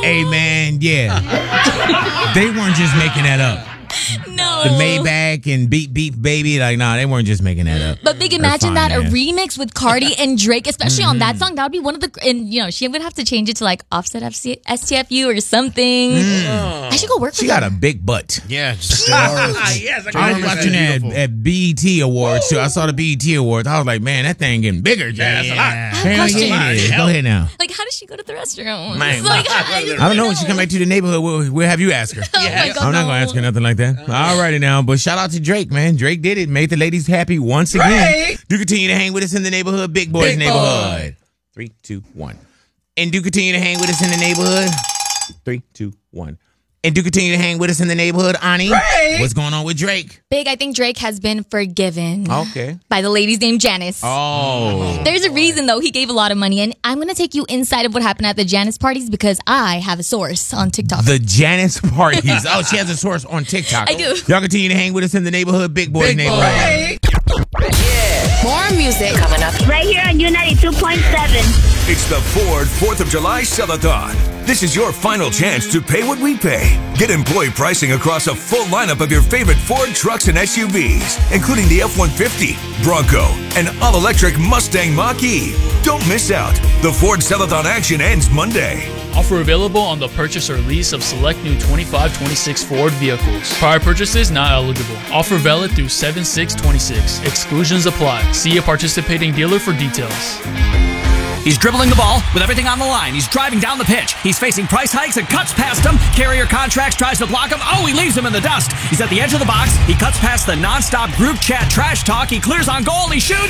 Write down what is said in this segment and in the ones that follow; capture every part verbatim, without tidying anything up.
Hey, man, yeah. They weren't just making that up. No. The Maybach and Beep Beep Baby, like, nah, they weren't just making that up. But big, imagine that, a remix with Cardi and Drake, especially mm-hmm. on that song. That would be one of the, and you know, she would have to change it to like Offset F C, S T F U or something. Mm. I should go work with her. She got a big butt. Yeah. Just yes, I was watching at, at B E T Awards, too. I saw the B E T Awards. I was like, man, that thing getting bigger. Yeah, that's a lot. I have a question. Yeah. Go ahead now. Like, how does she go to the restaurant? Man, like, I, I don't know. When she come back to the neighborhood, we'll, we'll have you ask her. Oh yeah. God, I'm not going to ask her nothing like that. All righty now. But shout out to Drake, man. Drake did it. Made the ladies happy once again. Drake. Do continue to hang with us in the neighborhood. Big Boys Big Neighborhood. Boy. Three, two, one. And do continue to hang with us in the neighborhood. Three, two, one. And do continue to hang with us in the neighborhood, Ani. Drake. What's going on with Drake? Big, I think Drake has been forgiven. Okay. By the ladies named Janice. Oh. There's a reason, though. He gave a lot of money. And I'm going to take you inside of what happened at the Janice parties because I have a source on TikTok. The Janice parties. Oh, she has a source on TikTok. I do. Y'all continue to hang with us in the neighborhood. Big Boys Big Neighborhood. Boy. Yeah. More music coming up. Right here on U ninety-two point seven. It's the Ford fourth of July Sell-A-Thon. This is your final chance to pay what we pay. Get employee pricing across a full lineup of your favorite Ford trucks and S U Vs, including the F one fifty, Bronco, and all-electric Mustang Mach-E. Don't miss out. The Ford Sell-A-Thon action ends Monday. Offer available on the purchase or lease of select new twenty-five twenty-six Ford vehicles. Prior purchases not eligible. Offer valid through seven six twenty-six. Exclusions apply. See a participating dealer for details. He's dribbling the ball with everything on the line. He's driving down the pitch. He's facing price hikes and cuts past him. Carrier Contracts tries to block him. Oh, he leaves him in the dust. He's at the edge of the box. He cuts past the nonstop group chat trash talk. He clears on goal. He shoots.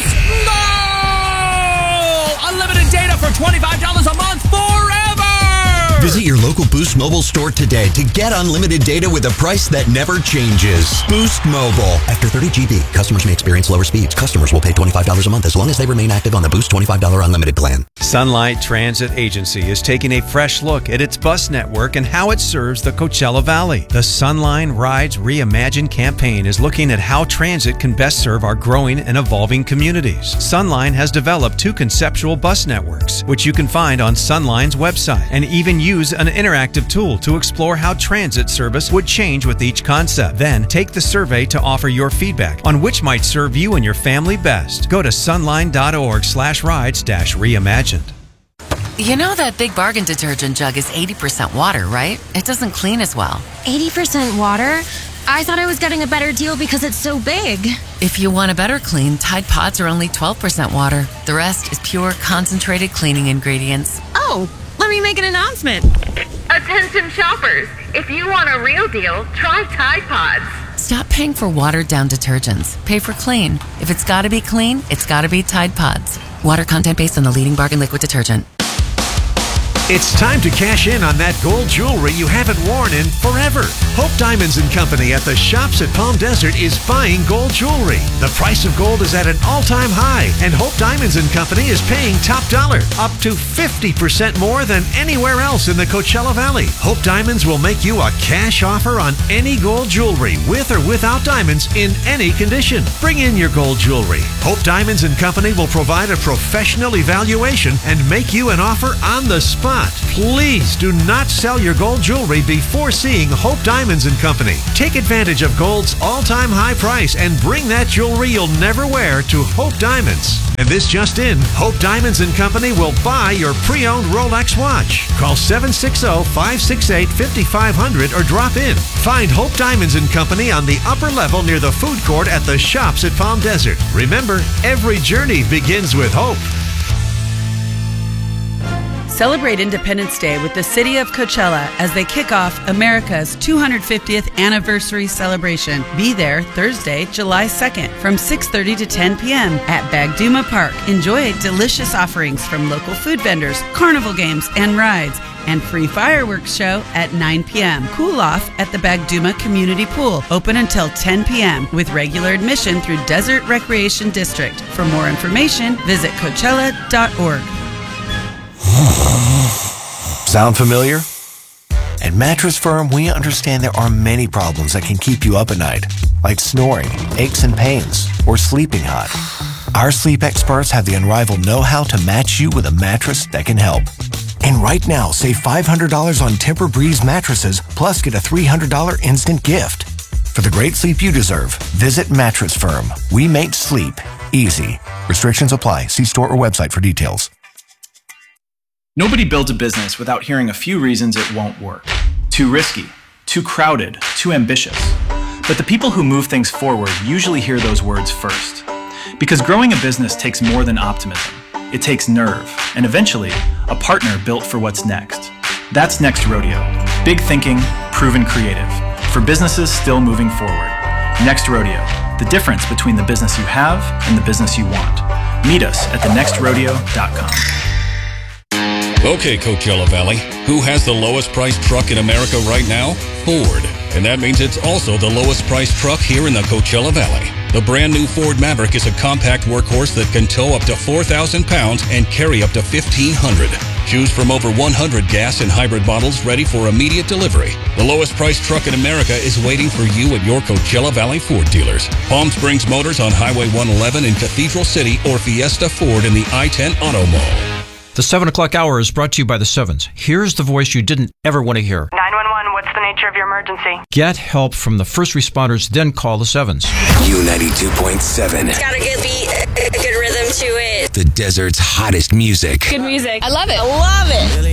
Goal! Unlimited data for twenty-five dollars a month forever! Visit your local Boost Mobile store today to get unlimited data with a price that never changes. Boost Mobile. After thirty gigabytes, customers may experience lower speeds. Customers will pay twenty-five dollars a month as long as they remain active on the Boost twenty-five dollars unlimited plan. Sunlight Transit Agency is taking a fresh look at its bus network and how it serves the Coachella Valley. The Sunline Rides Reimagined campaign is looking at how transit can best serve our growing and evolving communities. Sunline has developed two conceptual bus networks, which you can find on Sunline's website, and even use an interactive tool to explore how transit service would change with each concept. Then take the survey to offer your feedback on which might serve you and your family best. Go to sunline.org slash rides dash reimagined. You know that Big Bargain detergent jug is eighty percent water, right? It doesn't clean as well. eighty percent water? I thought I was getting a better deal because it's so big. If you want a better clean, Tide Pods are only twelve percent water. The rest is pure, concentrated cleaning ingredients. Oh, let me make an announcement. Attention shoppers, if you want a real deal, try Tide Pods. Stop paying for watered-down detergents. Pay for clean. If it's gotta be clean, it's gotta be Tide Pods. Water content based on the leading bargain liquid detergent. It's time to cash in on that gold jewelry you haven't worn in forever. Hope Diamonds and Company at the Shops at Palm Desert is buying gold jewelry. The price of gold is at an all-time high, and Hope Diamonds and Company is paying top dollar, up to fifty percent more than anywhere else in the Coachella Valley. Hope Diamonds will make you a cash offer on any gold jewelry, with or without diamonds, in any condition. Bring in your gold jewelry. Hope Diamonds and Company will provide a professional evaluation and make you an offer on the spot. Please do not sell your gold jewelry before seeing Hope Diamonds and Company. Take advantage of gold's all-time high price and bring that jewelry you'll never wear to Hope Diamonds. And this just in, Hope Diamonds and Company will buy your pre-owned Rolex watch. Call seven six zero, five six eight, five five zero zero or drop in. Find Hope Diamonds and Company on the upper level near the food court at the Shops at Palm Desert. Remember, every journey begins with hope. Celebrate Independence Day with the City of Coachella as they kick off America's two hundred fiftieth anniversary celebration. Be there Thursday, July second from six thirty to ten p.m. at Bagduma Park. Enjoy delicious offerings from local food vendors, carnival games and rides, and free fireworks show at nine p.m. Cool off at the Bagduma Community Pool, open until ten p.m. with regular admission through Desert Recreation District. For more information, visit Coachella dot org. Sound familiar? At Mattress Firm, we understand there are many problems that can keep you up at night, like snoring, aches and pains, or sleeping hot. Our sleep experts have the unrivaled know-how to match you with a mattress that can help. And right now, save five hundred dollars on Tempur-Breeze mattresses, plus get a three hundred dollars instant gift. For the great sleep you deserve, visit Mattress Firm. We make sleep easy. Restrictions apply. See store or website for details. Nobody builds a business without hearing a few reasons it won't work. Too risky, too crowded, too ambitious. But the people who move things forward usually hear those words first. Because growing a business takes more than optimism. It takes nerve, and eventually, a partner built for what's next. That's Next Rodeo. Big thinking, proven creative. For businesses still moving forward. Next Rodeo. The difference between the business you have and the business you want. Meet us at the next rodeo dot com. Okay, Coachella Valley, who has the lowest priced truck in America right now? Ford. And that means it's also the lowest priced truck here in the Coachella Valley. The brand new Ford Maverick is a compact workhorse that can tow up to four thousand pounds and carry up to fifteen hundred. Choose from over one hundred gas and hybrid models ready for immediate delivery. The lowest priced truck in America is waiting for you at your Coachella Valley Ford dealers. Palm Springs Motors on Highway one eleven in Cathedral City, or Fiesta Ford in the I ten Auto Mall. The seven o'clock hour is brought to you by the Sevens. Here's the voice you didn't ever want to hear. nine one one, what's the nature of your emergency? Get help from the first responders, then call the Sevens. U ninety-two point seven. It's got a good beat, a good rhythm to it. The desert's hottest music. Good music. I love it. I love it.